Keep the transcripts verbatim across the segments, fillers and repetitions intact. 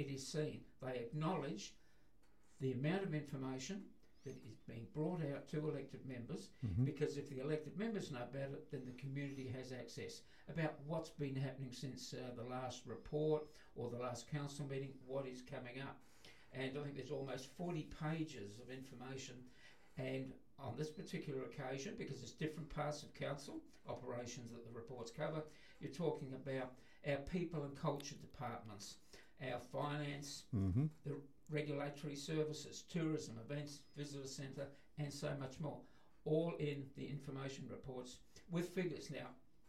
it is seen. They acknowledge the amount of information that is being brought out to elected members, Mm-hmm. because if the elected members know about it, then the community has access about what's been happening since uh, the last report or the last council meeting, what is coming up. And I think there's almost forty pages of information, and on this particular occasion, because there's different parts of council operations that the reports cover, you're talking about our people and culture departments, our finance, Mm-hmm. the regulatory services, tourism, events, visitor centre, and so much more, all in the information reports with figures. Now,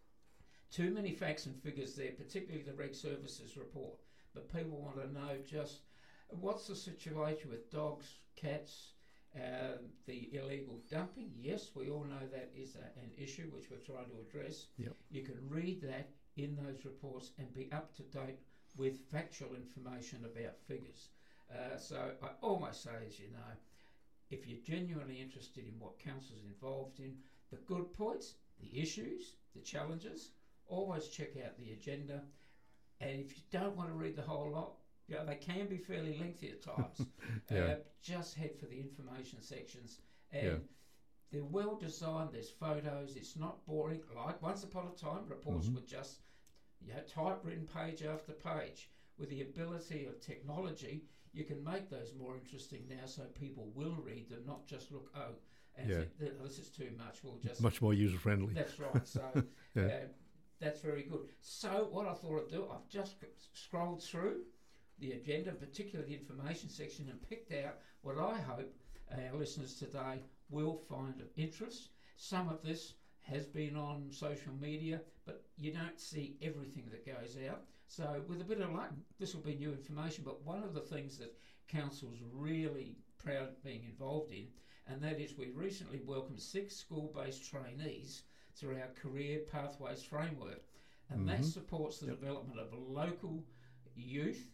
too many facts and figures there, particularly the reg services report, but people want to know just what's the situation with dogs, cats, uh, the illegal dumping. Yes, we all know that is a, an issue which we're trying to address. Yep. You can read that in those reports and be up to date with factual information about figures. Uh, so I almost say, as you know, if you're genuinely interested in what council's involved in, the good points, the issues, the challenges, always check out the agenda. And if you don't want to read the whole lot, you know, they can be fairly lengthy at times. Yeah. uh, just head for the information sections. And Yeah. they're well designed, there's photos, it's not boring. Like once upon a time, reports Mhm. were just, you know, typewritten page after page. With the ability of technology, you can make those more interesting now so people will read them, not just look, oh, and Yeah. think, "Th- this is too much, we'll just... Much more user friendly. That's right, so Yeah. uh, that's very good. So what I thought I'd do, I've just sc- scrolled through the agenda, particularly the information section, and picked out what I hope our listeners today will find of interest. Some of this has been on social media, but you don't see everything that goes out. So with a bit of luck, this will be new information. But one of the things that Council's really proud of being involved in, and that is we recently welcomed six school-based trainees through our Career Pathways Framework. And that Mhm. supports the Yep. development of local youth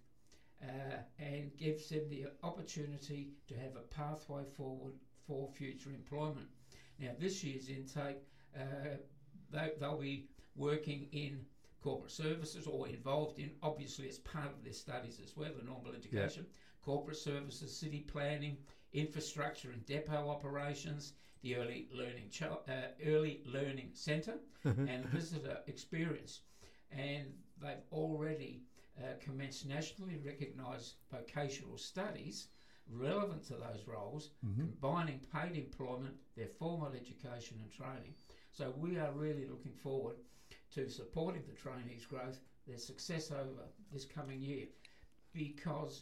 uh, and gives them the opportunity to have a pathway forward for future employment. Now, this year's intake, uh, they, they'll be working in corporate services or involved in, obviously as part of their studies as well, the normal education, corporate services, city planning, infrastructure and depot operations, the early learning ch- uh, early learning centre and visitor experience. And they've already uh, commenced nationally recognised vocational studies relevant to those roles, Mhm. combining paid employment, their formal education and training. So we are really looking forward to supporting the trainees' growth, their success over this coming year, because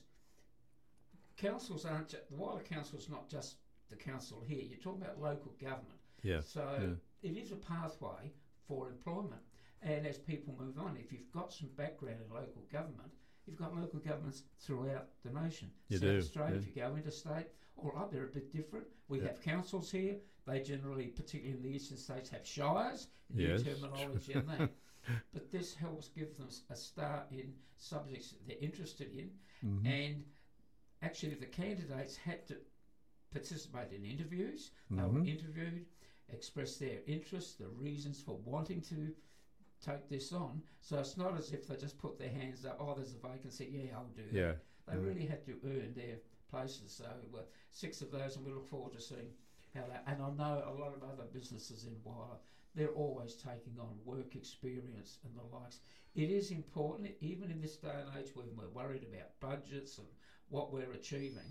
councils aren't, ju- the Wyler Council is not just the council here, you're talking about local government. Yeah. So yeah. it is a pathway for employment. And as people move on, if you've got some background in local government, you've got local governments throughout the nation. You South do, Australia, yeah. if you go interstate, all right, they're a bit different. We Yeah. have councils here. They generally, particularly in the eastern states, have shires, new Yes. terminology and that. But this helps give them a start in subjects that they're interested in. Mhm. And actually the candidates had to participate in interviews. They were Mhm. interviewed, expressed their interest, the reasons for wanting to take this on. So it's not as if they just put their hands up, oh, there's a vacancy, yeah, I'll do that. Yeah. They yeah. really had to earn their places. So uh, six of those, and we look forward to seeing how that. And I know a lot of other businesses in Wyler, they're always taking on work experience and the likes. It is important, even in this day and age when we're worried about budgets and what we're achieving,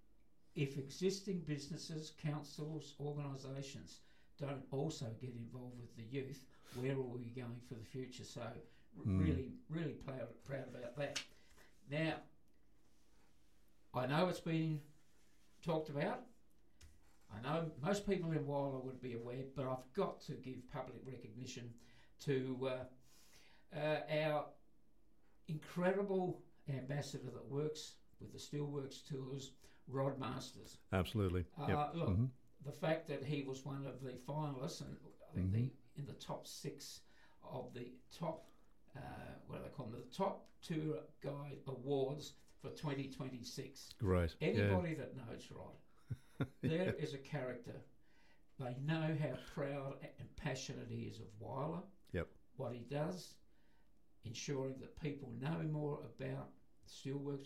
if existing businesses, councils, organisations don't also get involved with the youth, where are we going for the future? So r- Mm. really, really proud, proud about that. Now, I know it's been talked about. I know most people in Wyler would be aware, but I've got to give public recognition to uh, uh, our incredible ambassador that works with the Steelworks Tours, Rod Masters. Absolutely. Uh, Yep. Look, Mhm. the fact that he was one of the finalists, and I think Mhm. the in the top six of the top, uh, what do they call them, the top tour guide awards for twenty twenty-six. Great. Anybody that knows Rod, there is a character. They know how proud and passionate he is of Wyler, Yep. what he does, ensuring that people know more about Steelworks